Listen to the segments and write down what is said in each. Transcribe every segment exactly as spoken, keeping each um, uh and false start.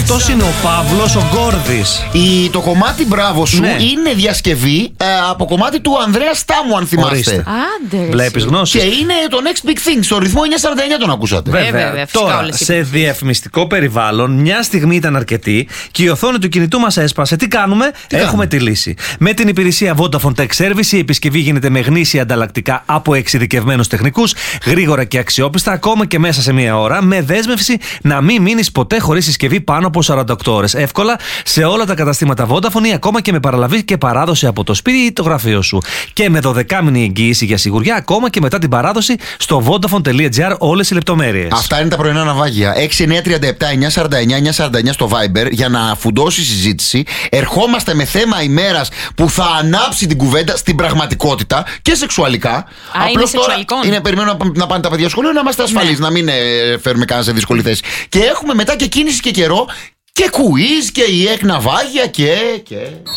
Αυτός είναι ο Παύλος ο Γκόρδης. Η, το κομμάτι μπράβο σου, ναι, είναι διασκευή ε, από κομμάτι του Ανδρέα Στάμου, αν θυμάστε. Άντε. Βλέπεις γνώση. Και είναι το Next Big Thing. Στο ρυθμό εννιακόσια σαράντα εννιά τον ακούσατε. Βέβαια. Βέβαια. Τώρα, σε διαφημιστικό περιβάλλον, μια στιγμή ήταν αρκετή και η οθόνη του κινητού μας έσπασε. Τι κάνουμε? Τι Έχουμε κάνουμε? τη λύση. Με την υπηρεσία Vodafone Tech Service η επισκευή γίνεται με γνήσια ανταλλακτικά από εξειδικευμένους τεχνικούς, γρήγορα και αξιόπιστα, ακόμα και μέσα σε μία ώρα, με δέσμευση να μην μείνεις ποτέ χωρίς συσκευή πάνω από σαράντα οκτώ ώρες. Εύκολα σε όλα τα καταστήματα Vodafone, ακόμα και με παραλαβή και παράδοση από το σπίτι ή το γραφείο σου. Και με δωδεκάμηνη εγγύηση για σιγουριά, ακόμα και μετά την παράδοση στο vodafone.gr, όλες οι λεπτομέρειες. Αυτά είναι τα πρωινά ναυάγια. έξι εννιά τρία επτά εννιά σαράντα εννιά εννιά σαράντα εννιά στο Viber για να φουντώσει η συζήτηση. Ερχόμαστε με θέμα ημέρας που θα ανάψει την κουβέντα στην πραγματικότητα και σεξουαλικά. Α, Απλώς είναι τώρα είναι, περιμένω να, να πάνε τα παιδιά σχολείο, να είμαστε ασφαλείς, ναι, να μην ε, φέρουμε κανένα σε δύσκολη θέση. Και έχουμε μετά και κίνηση και καιρό και κουίζ και η εκ ναυάγια και, και...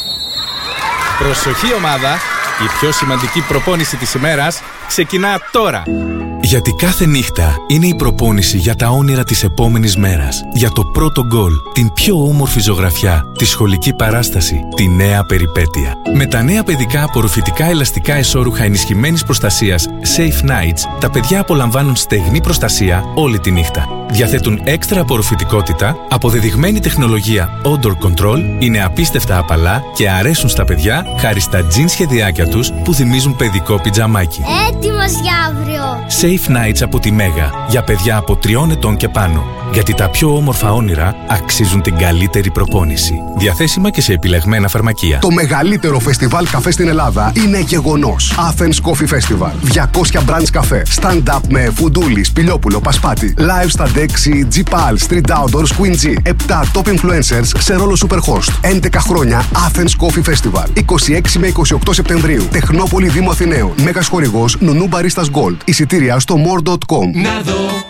Προσοχή ομάδα, η πιο σημαντική προπόνηση της ημέρας ξεκινά τώρα. Γιατί κάθε νύχτα είναι η προπόνηση για τα όνειρα της επόμενης μέρας. Για το πρώτο γκολ, την πιο όμορφη ζωγραφιά, τη σχολική παράσταση, τη νέα περιπέτεια. Με τα νέα παιδικά απορροφητικά ελαστικά εσώρουχα ενισχυμένης προστασίας Safe Nights, τα παιδιά απολαμβάνουν στεγνή προστασία όλη τη νύχτα. Διαθέτουν έξτρα απορροφητικότητα, αποδεδειγμένη τεχνολογία Odor Control, είναι απίστευτα απαλά και αρέσουν στα παιδιά χάρη στα τζιν σχεδιάκια τους που θυμίζουν παιδικό πιτζαμάκι. Έτοιμος για αύριο! Safe Nights από τη Μέγα, για παιδιά από τριών ετών και πάνω. Γιατί τα πιο όμορφα όνειρα αξίζουν την καλύτερη προπόνηση. Διαθέσιμα και σε επιλεγμένα φαρμακεία. Το μεγαλύτερο φεστιβάλ καφέ στην Ελλάδα είναι γεγονός. Athens Coffee Festival. διακόσια brands καφέ. Stand-up με Φουντούλη, Σπηλιόπουλο, Πασπάτη. Live στα Dexy, G-Pal, Street Outdoors, Queen G. επτά top influencers σε ρόλο Superhost. έντεκα χρόνια Athens Coffee Festival. είκοσι έξι με είκοσι οκτώ Σεπτεμβρίου. Τεχνόπολη Δήμου Αθηναίων. Μέγας χορηγός Νουνού Baristas Gold. Εισιτήρια στο more τελεία com.